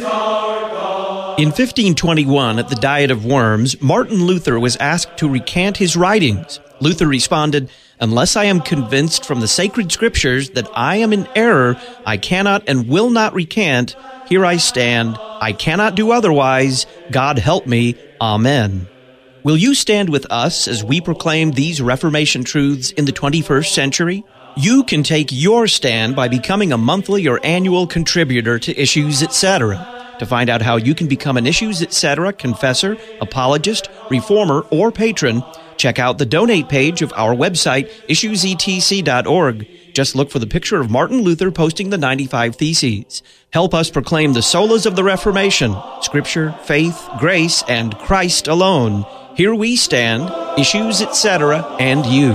In 1521, at the Diet of Worms, Martin Luther was asked to recant his writings. Luther responded, "Unless I am convinced from the sacred scriptures that I am in error, I cannot and will not recant. Here I stand. I cannot do otherwise. God help me. Amen." Will you stand with us as we proclaim these Reformation truths in the 21st century? You can take your stand by becoming a monthly or annual contributor to Issues Etc. To find out how you can become an Issues Etc. confessor, apologist, reformer, or patron, check out the donate page of our website, issuesetc.org. Just look for the picture of Martin Luther posting the 95 Theses. Help us proclaim the solas of the Reformation, Scripture, faith, grace, and Christ alone. Here we stand, Issues Etc., and you.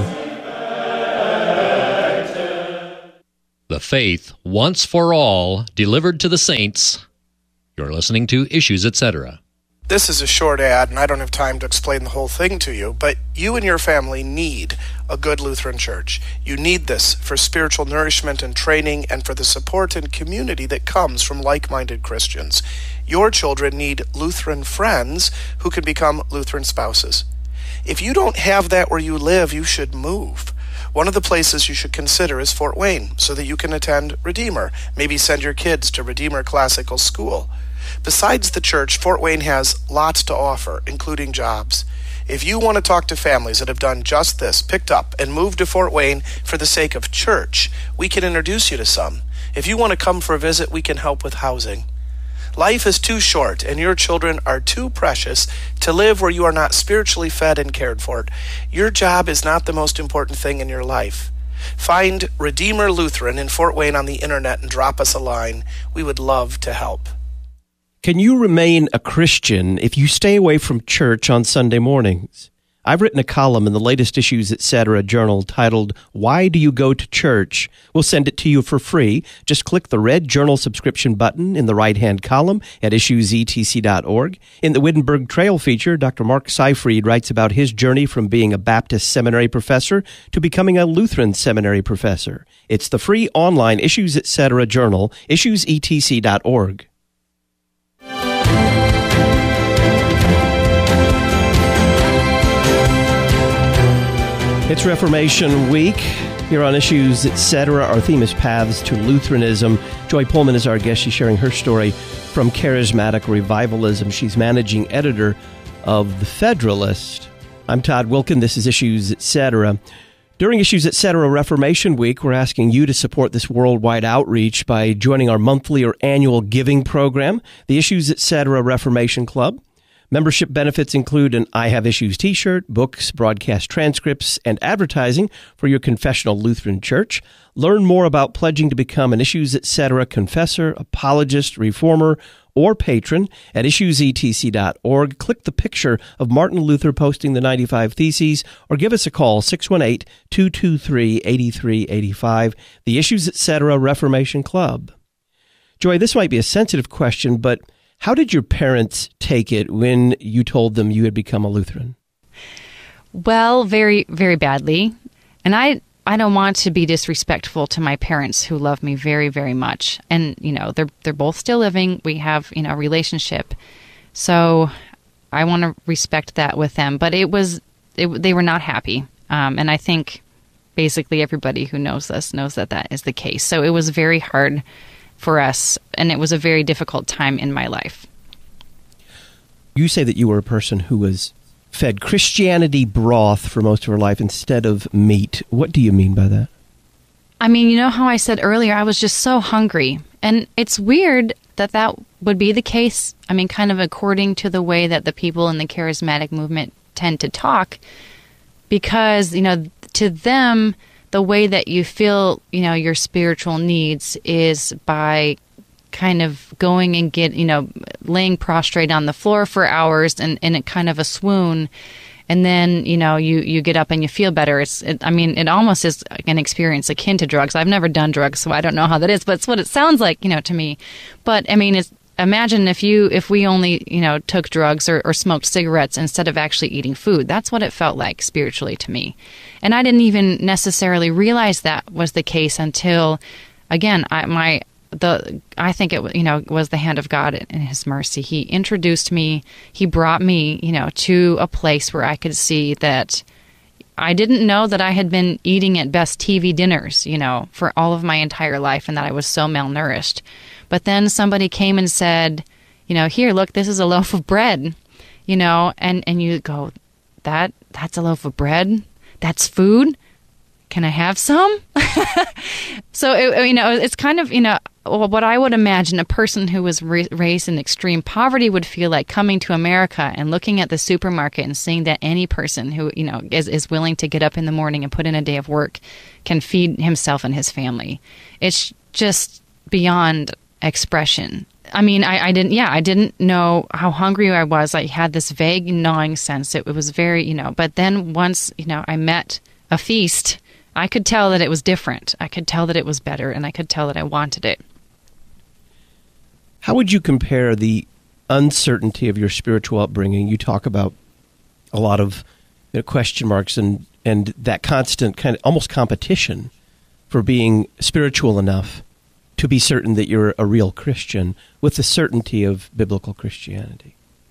The faith, once for all, delivered to the saints. You're listening to Issues Etc. This is a short ad, and I don't have time to explain the whole thing to you, but you and your family need a good Lutheran church. You need this for spiritual nourishment and training and for the support and community that comes from like-minded Christians. Your children need Lutheran friends who can become Lutheran spouses. If you don't have that where you live, you should move. One of the places you should consider is Fort Wayne, so that you can attend Redeemer. Maybe send your kids to Redeemer Classical School. Besides the church, Fort Wayne has lots to offer, including jobs. If you want to talk to families that have done just this, picked up and moved to Fort Wayne for the sake of church, we can introduce you to some. If you want to come for a visit, we can help with housing. Life is too short, and your children are too precious to live where you are not spiritually fed and cared for. Your job is not the most important thing in your life. Find Redeemer Lutheran in Fort Wayne on the internet and drop us a line. We would love to help. Can you remain a Christian if you stay away from church on Sunday mornings? I've written a column in the latest Issues Etc. journal titled, "Why Do You Go to Church?" We'll send it to you for free. Just click the red journal subscription button in the right-hand column at issuesetc.org. In the Wittenberg Trail feature, Dr. Mark Seifried writes about his journey from being a Baptist seminary professor to becoming a Lutheran seminary professor. It's the free online Issues Etc. journal, issuesetc.org. It's Reformation Week. Here on Issues Etc., our theme is Paths to Lutheranism. Joy Pullman is our guest. She's sharing her story from charismatic revivalism. She's managing editor of The Federalist. I'm Todd Wilkin. This is Issues Etc. During Issues Etc. Reformation Week, we're asking you to support this worldwide outreach by joining our monthly or annual giving program, the Issues Etc. Reformation Club. Membership benefits include an I Have Issues t-shirt, books, broadcast transcripts, and advertising for your confessional Lutheran church. Learn more about pledging to become an Issues Etc. confessor, apologist, reformer, or patron at issuesetc.org. Click the picture of Martin Luther posting the 95 Theses, or give us a call, 618-223-8385, the Issues Etc. Reformation Club. Joy, this might be a sensitive question, but how did your parents take it when you told them you had become a Lutheran? Well, very, very badly. And I don't want to be disrespectful to my parents who love me very, very much. And, they're both still living. We have, a relationship. So I want to respect that with them. But they were not happy. And I think basically everybody who knows us knows that that is the case. So it was very hard for us, and it was a very difficult time in my life. You say that you were a person who was fed Christianity broth for most of her life instead of meat. What do you mean by that? I mean, you know how I said earlier, I was just so hungry. And it's weird that that would be the case. I mean, kind of according to the way that the people in the charismatic movement tend to talk, because, to them, the way that you feel, your spiritual needs is by kind of going and laying prostrate on the floor for hours and in a kind of a swoon. And then, you get up and you feel better. It almost is an experience akin to drugs. I've never done drugs, so I don't know how that is, but it's what it sounds like, to me. But imagine if we only, took drugs or smoked cigarettes instead of actually eating food. That's what it felt like spiritually to me. And I didn't even necessarily realize that was the case until, again, I think it was the hand of God in His mercy. He introduced me. He brought me, to a place where I could see that I didn't know that I had been eating at best TV dinners, for all of my entire life, and that I was so malnourished. But then somebody came and said, here, look, this is a loaf of bread, and you go, that's a loaf of bread? That's food? Can I have some? So, it's kind of, what I would imagine a person who was raised in extreme poverty would feel like coming to America and looking at the supermarket and seeing that any person who, is willing to get up in the morning and put in a day of work can feed himself and his family. It's just beyond expression. I mean, I didn't know how hungry I was. I had this vague gnawing sense. It was very, but then once, I met a feast, I could tell that it was different. I could tell that it was better, and I could tell that I wanted it. How would you compare the uncertainty of your spiritual upbringing? You talk about a lot of question marks and that constant kind of almost competition for being spiritual enough to be certain that you're a real Christian with the certainty of biblical Christianity.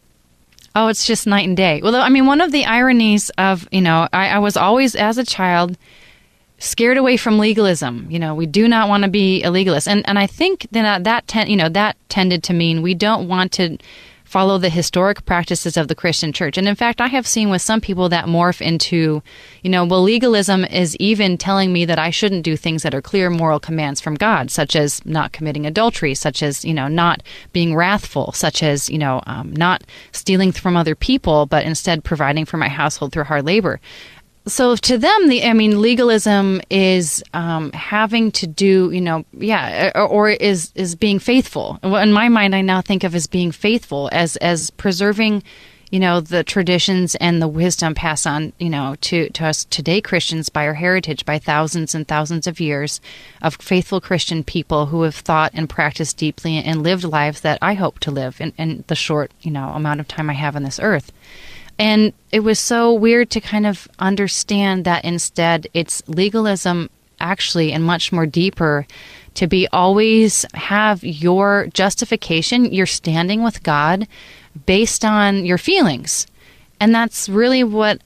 Oh, it's just night and day. Well, I mean, one of the ironies of, I was always, as a child, scared away from legalism. We do not want to be a legalist. And I think that tended to mean we don't want to follow the historic practices of the Christian church. And in fact, I have seen with some people that morph into, legalism is even telling me that I shouldn't do things that are clear moral commands from God, such as not committing adultery, such as, not being wrathful, such as, not stealing from other people, but instead providing for my household through hard labor. So to them, legalism is having to do, or is being faithful. In my mind, I now think of as being faithful, as preserving, the traditions and the wisdom passed on, to us today Christians by our heritage, by thousands and thousands of years of faithful Christian people who have thought and practiced deeply and lived lives that I hope to live in the short, amount of time I have on this earth. And it was so weird to kind of understand that instead it's legalism actually and much more deeper to be always have your justification, your standing with God based on your feelings. And that's really what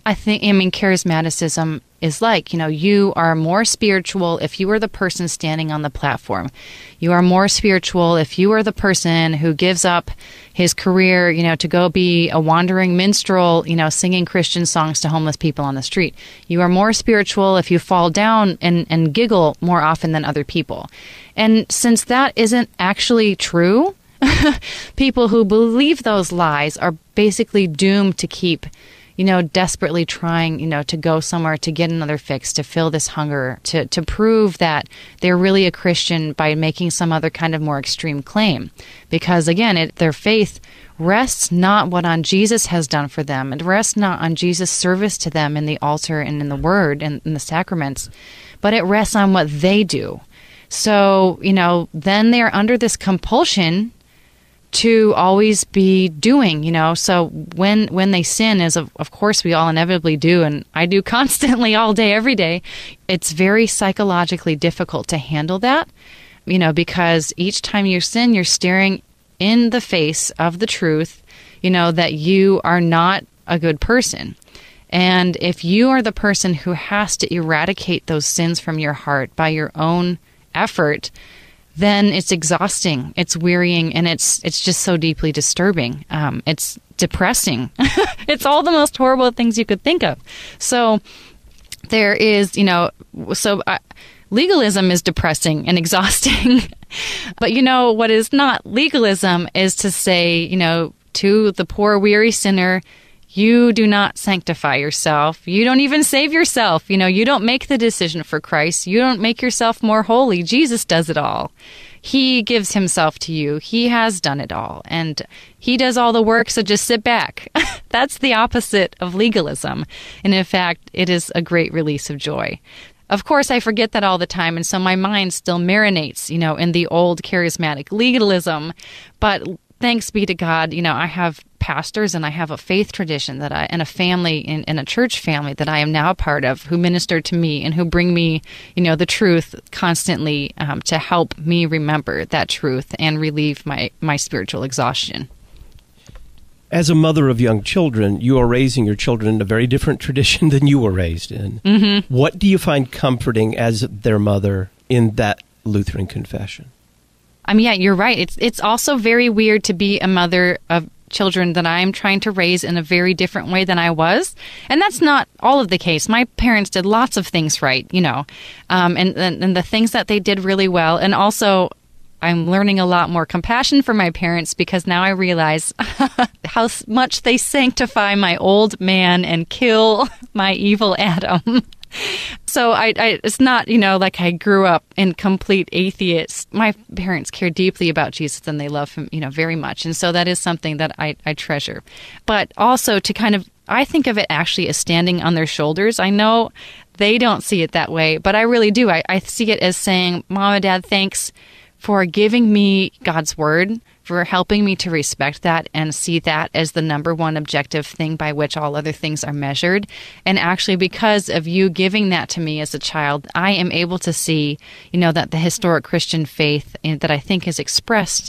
charismaticism is like. You are more spiritual if you are the person standing on the platform. You are more spiritual if you are the person who gives up his career, to go be a wandering minstrel, singing Christian songs to homeless people on the street. You are more spiritual if you fall down and giggle more often than other people. And since that isn't actually true, people who believe those lies are basically doomed to keep desperately trying, to go somewhere, to get another fix, to fill this hunger, to prove that they're really a Christian by making some other kind of more extreme claim. Because again, their faith rests not what on Jesus has done for them. It rests not on Jesus' service to them in the altar and in the Word and in the sacraments, but it rests on what they do. So, then they're under this compulsion to always be doing, so when they sin, as of course we all inevitably do, and I do constantly all day, every day, it's very psychologically difficult to handle that, because each time you sin, you're staring in the face of the truth, that you are not a good person. And if you are the person who has to eradicate those sins from your heart by your own effort, then it's exhausting, it's wearying, and it's just so deeply disturbing. It's depressing. It's all the most horrible things you could think of. So there is, legalism is depressing and exhausting. But what is not legalism is to say, to the poor weary sinner, you do not sanctify yourself. You don't even save yourself. You don't make the decision for Christ. You don't make yourself more holy. Jesus does it all. He gives himself to you. He has done it all. And he does all the work, so just sit back. That's the opposite of legalism. And in fact, it is a great release of joy. Of course, I forget that all the time, and so my mind still marinates, in the old charismatic legalism. But thanks be to God, I have pastors and I have a faith tradition and a family and a church family that I am now a part of who minister to me and who bring me, the truth constantly to help me remember that truth and relieve my spiritual exhaustion. As a mother of young children, you are raising your children in a very different tradition than you were raised in. Mm-hmm. What do you find comforting as their mother in that Lutheran confession? Yeah, you're right. It's also very weird to be a mother of children that I'm trying to raise in a very different way than I was. And that's not all of the case. My parents did lots of things right, and the things that they did really well. And also, I'm learning a lot more compassion for my parents because now I realize how much they sanctify my old man and kill my evil Adam. So it's not, like I grew up in complete atheist. My parents care deeply about Jesus and they love him, very much. And so that is something that I treasure. But also to I think of it actually as standing on their shoulders. I know they don't see it that way, but I really do. I see it as saying, Mom and Dad, thanks for giving me God's word, for helping me to respect that and see that as the number one objective thing by which all other things are measured. And actually, because of you giving that to me as a child, I am able to see, that the historic Christian faith that I think is expressed,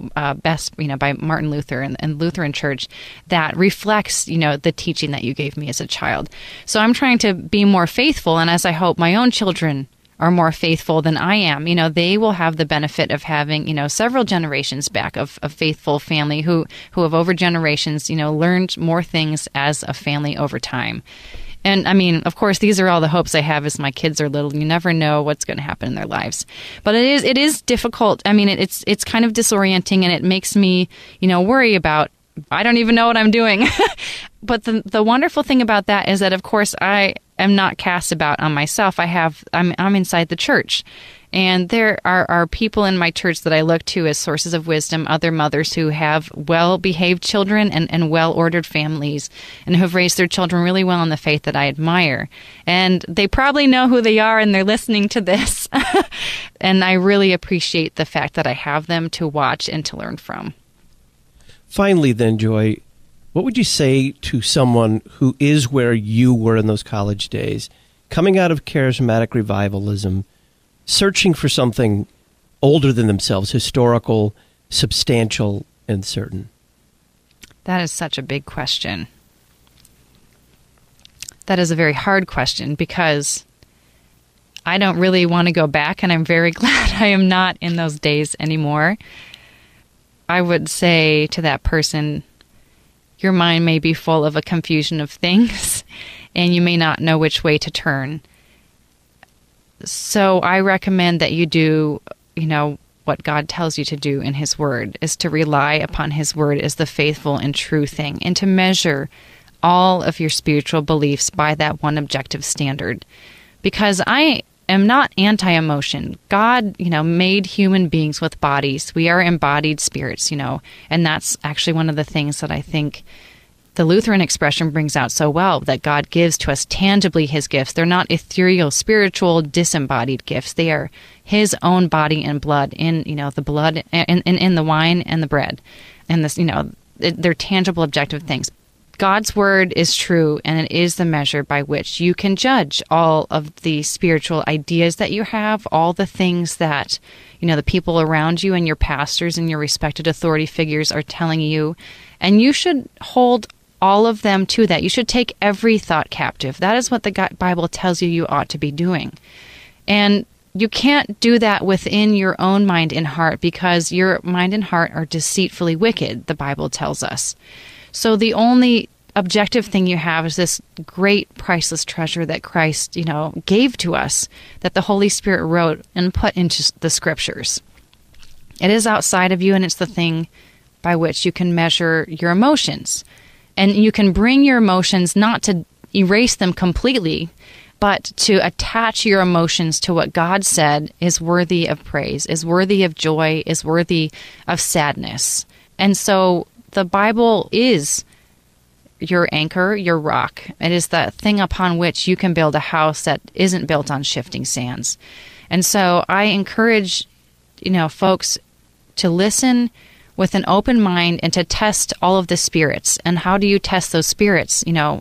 best, by Martin Luther and Lutheran Church, that reflects, the teaching that you gave me as a child. So I'm trying to be more faithful, and as I hope my own children are more faithful than I am, they will have the benefit of having, several generations back of faithful family who have over generations, learned more things as a family over time. And of course, these are all the hopes I have as my kids are little. You never know what's going to happen in their lives. But it is difficult. It's kind of disorienting, and it makes me, worry about, I don't even know what I'm doing. But the wonderful thing about that is that, of course, I am not cast about on myself. I'm inside the church. And there are people in my church that I look to as sources of wisdom, other mothers who have well-behaved children and well-ordered families and who have raised their children really well in the faith that I admire. And they probably know who they are and they're listening to this. And I really appreciate the fact that I have them to watch and to learn from. Finally, then, Joy, what would you say to someone who is where you were in those college days, coming out of charismatic revivalism, searching for something older than themselves, historical, substantial, and certain? That is such a big question. That is a very hard question because I don't really want to go back, and I'm very glad I am not in those days anymore. I would say to that person, your mind may be full of a confusion of things, and you may not know which way to turn. So I recommend that you do, what God tells you to do in His Word, is to rely upon His Word as the faithful and true thing, and to measure all of your spiritual beliefs by that one objective standard. Because I am not anti-emotion. God, made human beings with bodies. We are embodied spirits, and that's actually one of the things that I think the Lutheran expression brings out so well, that God gives to us tangibly His gifts. They're not ethereal, spiritual, disembodied gifts. They are His own body and blood in, the blood in the wine and the bread. And this, they're tangible, objective things. God's word is true, and it is the measure by which you can judge all of the spiritual ideas that you have, all the things that, the people around you and your pastors and your respected authority figures are telling you. And you should hold all of them to that. You should take every thought captive. That is what the Bible tells you ought to be doing. And you can't do that within your own mind and heart, because your mind and heart are deceitfully wicked, the Bible tells us. So the only objective thing you have is this great priceless treasure that Christ, gave to us, that the Holy Spirit wrote and put into the Scriptures. It is outside of you, and it's the thing by which you can measure your emotions. And you can bring your emotions not to erase them completely, but to attach your emotions to what God said is worthy of praise, is worthy of joy, is worthy of sadness. And so the Bible is your anchor, your rock. It is the thing upon which you can build a house that isn't built on shifting sands. And so I encourage, folks to listen, with an open mind and to test all of the spirits. And how do you test those spirits?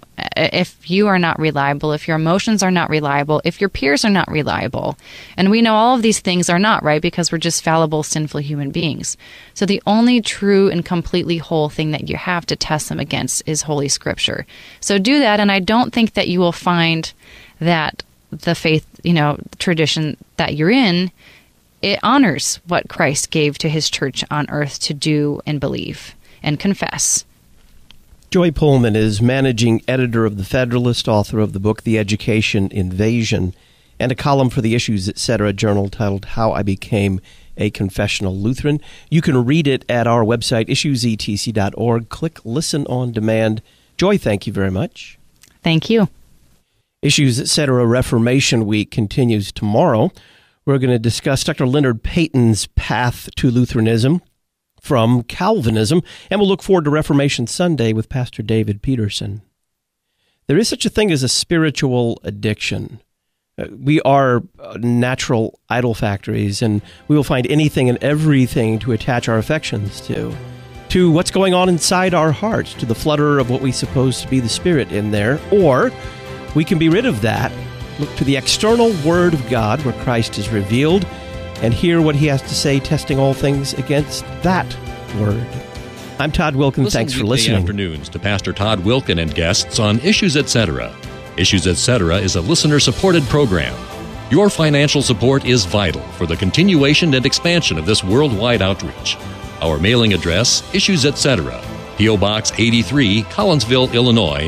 If you are not reliable, if your emotions are not reliable, if your peers are not reliable. And we know all of these things are not, right? Because we're just fallible, sinful human beings. So the only true and completely whole thing that you have to test them against is Holy Scripture. So do that, and I don't think that you will find that the faith, tradition that you're in, it honors what Christ gave to his church on earth to do and believe and confess. Joy Pullman is managing editor of The Federalist, author of the book The Education Invasion, and a column for the Issues Etc. journal titled How I Became a Confessional Lutheran. You can read it at our website, issuesetc.org. Click Listen on Demand. Joy, thank you very much. Thank you. Issues Etc. Reformation Week continues tomorrow. We're going to discuss Dr. Leonard Payton's path to Lutheranism from Calvinism, and we'll look forward to Reformation Sunday with Pastor David Peterson. There is such a thing as a spiritual addiction. We are natural idol factories, and we will find anything and everything to attach our affections to what's going on inside our hearts, to the flutter of what we suppose to be the Spirit in there, or we can be rid of that. Look to the external Word of God where Christ is revealed and hear what he has to say, testing all things against that Word. I'm Todd Wilken. Thanks for listening. Afternoons to Pastor Todd Wilken and guests on Issues Etc. Issues Etc. is a listener-supported program. Your financial support is vital for the continuation and expansion of this worldwide outreach. Our mailing address, Issues Etc., P.O. Box 83, Collinsville, Illinois,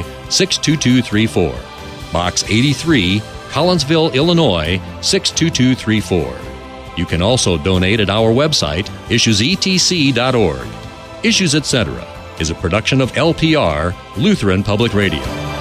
62234. Box 83, Collinsville, Illinois, 62234. You can also donate at our website, issuesetc.org. Issues Etc. is a production of LPR, Lutheran Public Radio.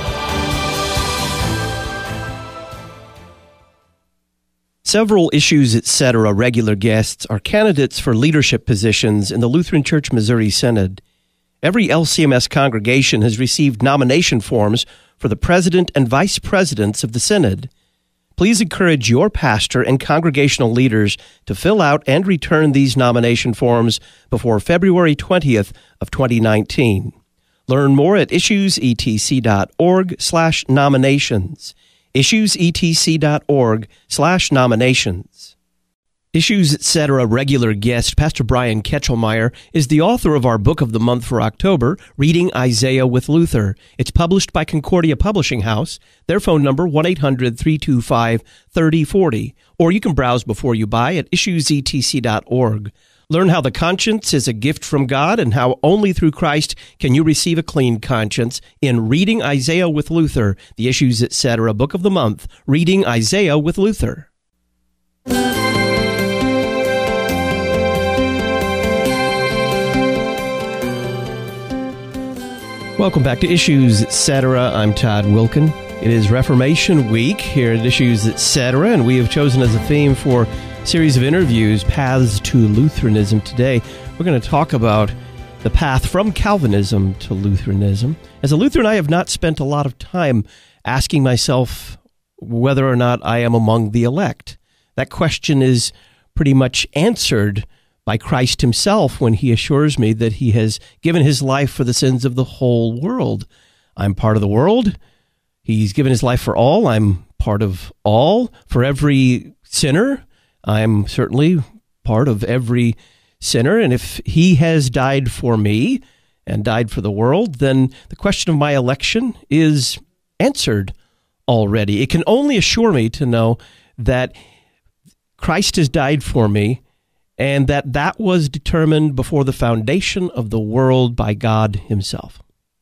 Several Issues Etc. regular guests are candidates for leadership positions in the Lutheran Church Missouri Synod. Every LCMS congregation has received nomination forms for the president and vice presidents of the Synod. Please encourage your pastor and congregational leaders to fill out and return these nomination forms before February 20th of 2019. Learn more at issuesetc.org/nominations. issuesetc.org/nominations. Issues Etc. regular guest, Pastor Brian Ketchelmeyer, is the author of our book of the month for October, Reading Isaiah with Luther. It's published by Concordia Publishing House. Their phone number, 1-800-325-3040. Or you can browse before you buy at issuesetc.org. Learn how the conscience is a gift from God and how only through Christ can you receive a clean conscience in Reading Isaiah with Luther, the Issues Etc. book of the month, Reading Isaiah with Luther. Welcome back to Issues Etc. I'm Todd Wilken. It is Reformation Week here at Issues Etc., and we have chosen as a theme for a series of interviews, Paths to Lutheranism. Today, we're going to talk about the path from Calvinism to Lutheranism. As a Lutheran, I have not spent a lot of time asking myself whether or not I am among the elect. That question is pretty much answered by Christ himself when he assures me that he has given his life for the sins of the whole world. I'm part of the world. He's given his life for all. I'm part of all. For every sinner, I'm certainly part of every sinner. And if he has died for me and died for the world, then the question of my election is answered already. It can only assure me to know that Christ has died for me, and that was determined before the foundation of the world by God himself.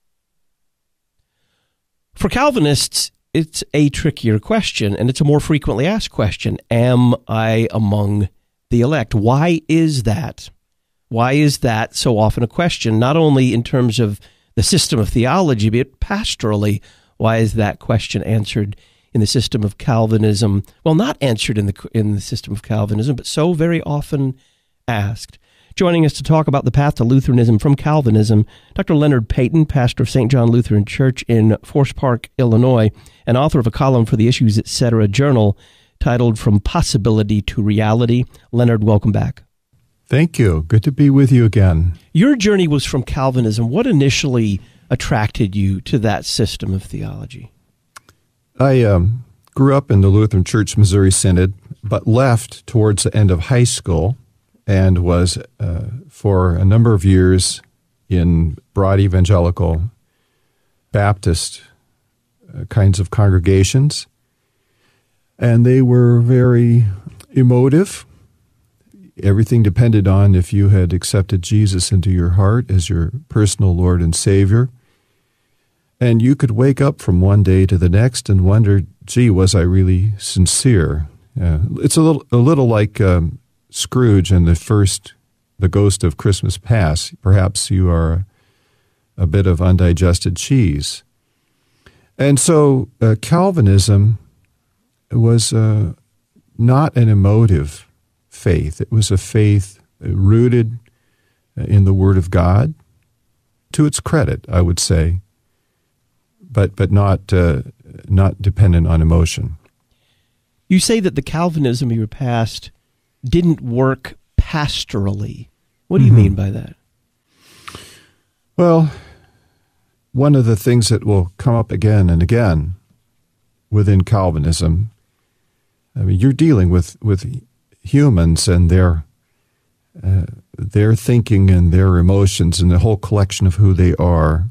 For Calvinists, it's a trickier question, and it's a more frequently asked question. Am I among the elect? Why is that? Why is that so often a question, not only in terms of the system of theology, but pastorally? Why is that question answered in the system of Calvinism? Well, not answered in the system of Calvinism, but so very often asked. Joining us to talk about the path to Lutheranism from Calvinism, Dr. Leonard Payton, pastor of St. John Lutheran Church in Forest Park, Illinois, and author of a column for the Issues Etc. journal titled From Possibility to Reality. Leonard, welcome back. Thank you. Good to be with you again. Your journey was from Calvinism. What initially attracted you to that system of theology? I grew up in the Lutheran Church Missouri Synod, but left towards the end of high school and was for a number of years in broad evangelical Baptist kinds of congregations. And they were very emotive. Everything depended on if you had accepted Jesus into your heart as your personal Lord and Savior. And you could wake up from one day to the next and wonder, gee, was I really sincere? It's a little like Scrooge and the Ghost of Christmas Past. Perhaps you are a bit of undigested cheese. And so Calvinism was not an emotive faith. It was a faith rooted in the Word of God, to its credit, I would say, but not dependent on emotion. You say that the Calvinism of your past didn't work pastorally. What do you mean by that? Well, one of the things that will come up again and again within Calvinism, I mean, you're dealing with humans and their thinking and their emotions and the whole collection of who they are.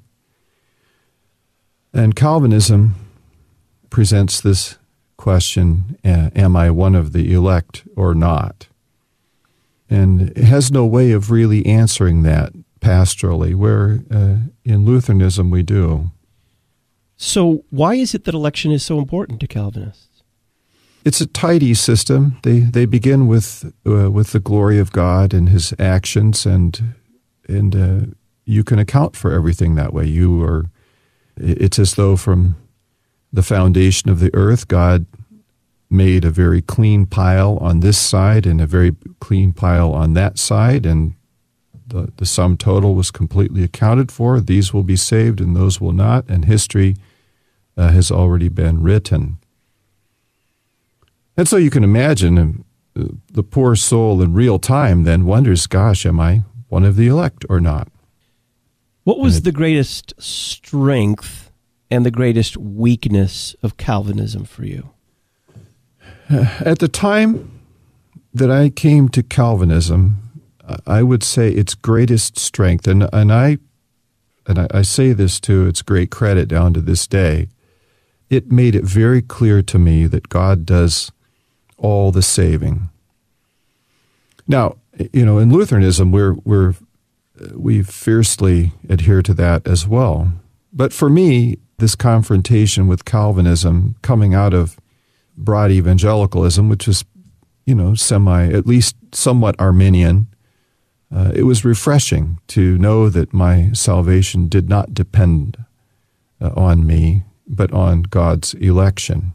And Calvinism presents this question, am I one of the elect or not? And it has no way of really answering that pastorally, where in Lutheranism we do. So why is it that election is so important to Calvinists? It's a tidy system. They begin with the glory of God and His actions, and you can account for everything that way. It's as though from the foundation of the earth, God made a very clean pile on this side and a very clean pile on that side, and the sum total was completely accounted for. These will be saved and those will not, and history has already been written. And so you can imagine the poor soul in real time then wonders, gosh, am I one of the elect or not? What was the greatest strength and the greatest weakness of Calvinism for you? At the time that I came to Calvinism, I would say its greatest strength, and I say this to its great credit down to this day, it made it very clear to me that God does all the saving. Now, in Lutheranism, we fiercely adhere to that as well. But for me, this confrontation with Calvinism coming out of broad evangelicalism, which was, at least somewhat Arminian, it was refreshing to know that my salvation did not depend on me, but on God's election.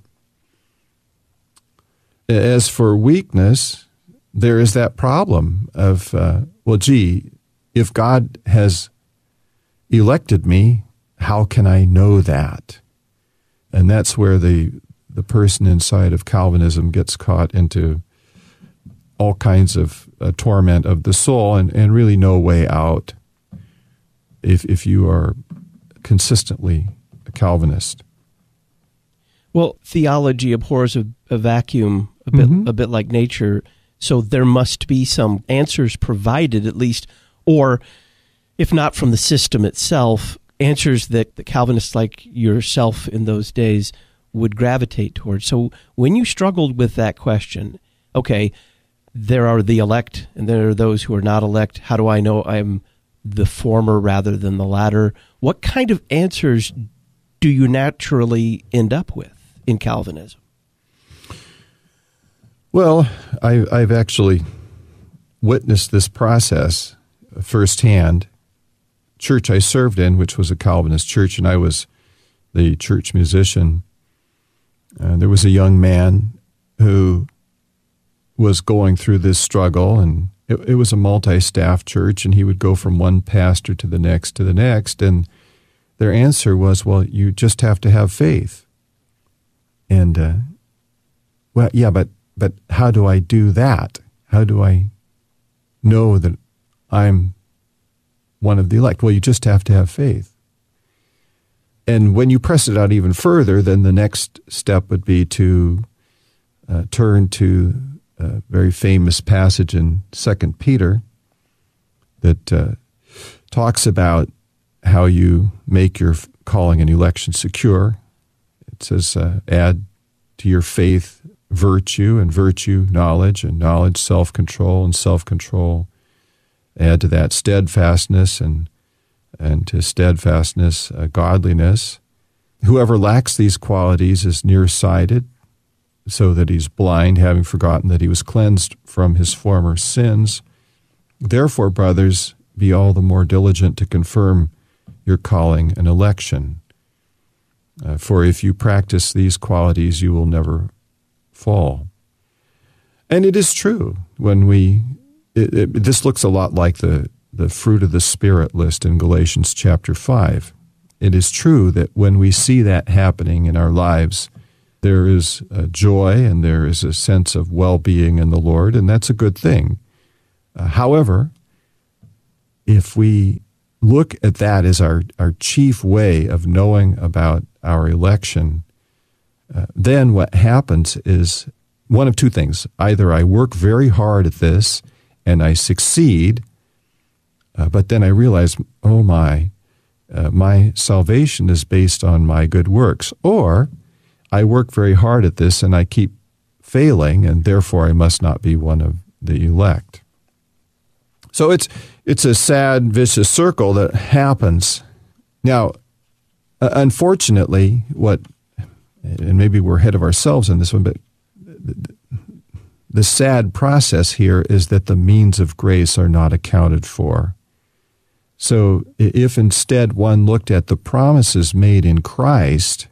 As for weakness, there is that problem of, if God has elected me, how can I know that? And that's where the person inside of Calvinism gets caught into all kinds of torment of the soul and really no way out if you are consistently a Calvinist. Well, theology abhors a vacuum, a bit like nature, so there must be some answers provided at least, or if not from the system itself, answers that the Calvinists like yourself in those days would gravitate towards. So when you struggled with that question, okay, there are the elect and there are those who are not elect. How do I know I'm the former rather than the latter? What kind of answers do you naturally end up with in Calvinism? Well, I've actually witnessed this process firsthand. Church I served in, which was a Calvinist church, and I was the church musician, there was a young man who was going through this struggle, and it was a multi-staff church, and he would go from one pastor to the next, and their answer was, well, you just have to have faith. And, but how do I do that? How do I know that I'm one of the elect? Well, you just have to have faith. And when you press it out even further, then the next step would be to turn to a very famous passage in 2 Peter that talks about how you make your calling and election secure. It says, add to your faith virtue, and virtue knowledge, and knowledge self-control, and self-control add to that steadfastness, and to steadfastness godliness. Whoever lacks these qualities is nearsighted, so that he's blind, having forgotten that he was cleansed from his former sins. Therefore, brothers, be all the more diligent to confirm your calling and election. For if you practice these qualities, you will never fall. And it is true. When this looks a lot like the fruit of the Spirit list in Galatians chapter 5. It is true that when we see that happening in our lives, there is joy and there is a sense of well-being in the Lord, and that's a good thing. However, if we look at that as our chief way of knowing about our election, then what happens is one of two things. Either I work very hard at this and I succeed, but then I realize, oh my salvation is based on my good works. Or I work very hard at this and I keep failing, and therefore I must not be one of the elect. So it's a sad, vicious circle that happens. Now, unfortunately, and maybe we're ahead of ourselves in this one, but the sad process here is that the means of grace are not accounted for. So if instead one looked at the promises made in Christ,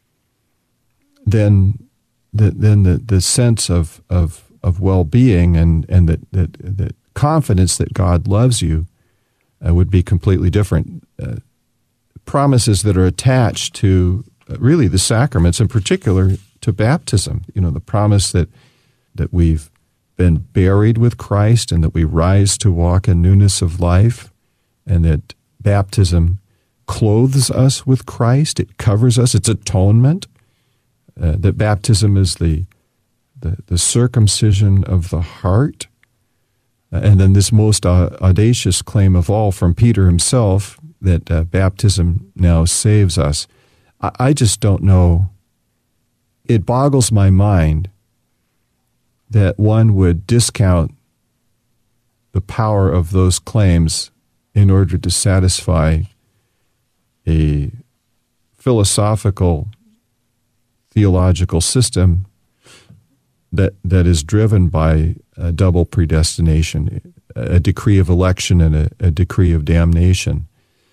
then the sense of well-being and the confidence that God loves you would be completely different. Promises that are attached to really the sacraments, in particular to baptism. The promise that we've been buried with Christ and that we rise to walk in newness of life, and that baptism clothes us with Christ. It covers us. It's atonement. That baptism is the circumcision of the heart. And then this most audacious claim of all from Peter himself, that baptism now saves us. I just don't know. It boggles my mind that one would discount the power of those claims in order to satisfy a philosophical, theological system that is driven by a double predestination, a decree of election and a decree of damnation.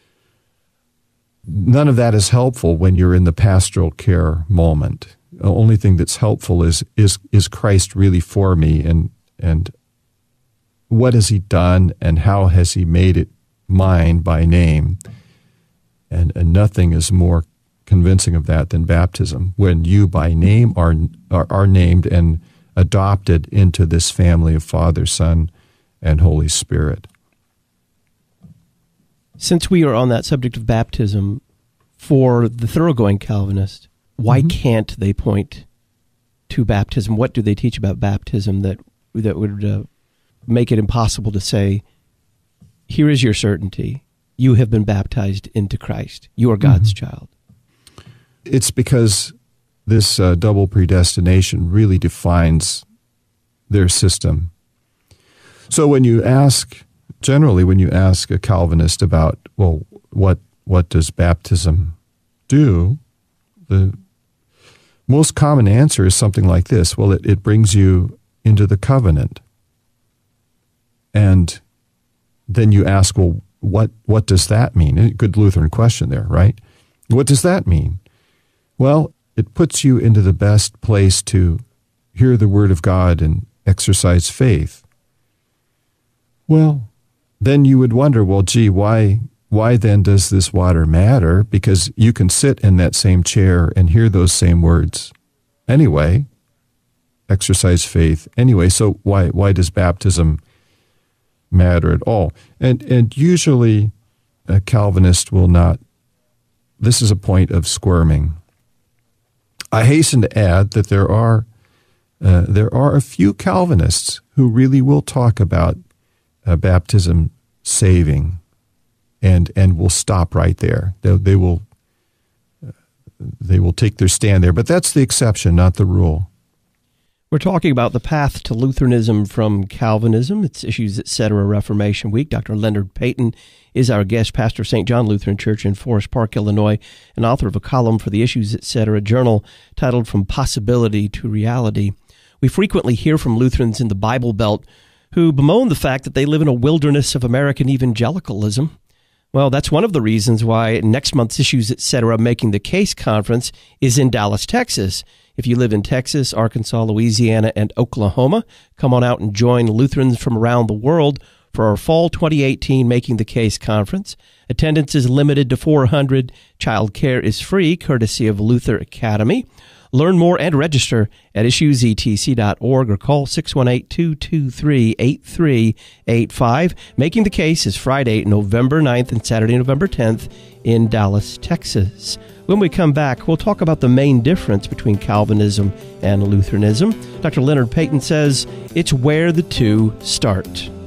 None of that is helpful when you're in the pastoral care moment. The only thing that's helpful is Christ really for me, and what has he done, and how has he made it mine by name? And nothing is more convincing of that than baptism, when you by name are named and adopted into this family of Father, Son, and Holy Spirit. Since we are on that subject of baptism, for the thoroughgoing Calvinist, why can't they point to baptism? What do they teach about baptism that would make it impossible to say, here is your certainty, you have been baptized into Christ, you are God's child? It's because this double predestination really defines their system. So when you ask a Calvinist about, well, what does baptism do? The most common answer is something like this. Well, it brings you into the covenant. And then you ask, well, what does that mean? A good Lutheran question there, right? What does that mean? Well, it puts you into the best place to hear the Word of God and exercise faith. Well, then you would wonder, well, gee, why then does this water matter? Because you can sit in that same chair and hear those same words anyway, exercise faith anyway. So why does baptism matter at all. And usually a Calvinist will not. This is a point of squirming. I hasten to add that there are a few Calvinists who really will talk about baptism saving, and will stop right there. They will take their stand there, but that's the exception, not the rule. We're talking about the path to Lutheranism from Calvinism. It's Issues, Etc. Reformation Week. Dr. Leonard Payton is our guest, pastor of St. John Lutheran Church in Forest Park, Illinois, and author of a column for the Issues, Etc. journal titled From Possibility to Reality. We frequently hear from Lutherans in the Bible Belt who bemoan the fact that they live in a wilderness of American evangelicalism. Well, that's one of the reasons why next month's Issues, Etc. Making the Case conference is in Dallas, Texas. If you live in Texas, Arkansas, Louisiana, and Oklahoma, come on out and join Lutherans from around the world for our fall 2018 Making the Case conference. Attendance is limited to 400. Child care is free, courtesy of Luther Academy. Learn more and register at issuesetc.org or call 618-223-8385. Making the Case is Friday, November 9th and Saturday, November 10th in Dallas, Texas. When we come back, we'll talk about the main difference between Calvinism and Lutheranism. Dr. Leonard Payton says it's where the two start.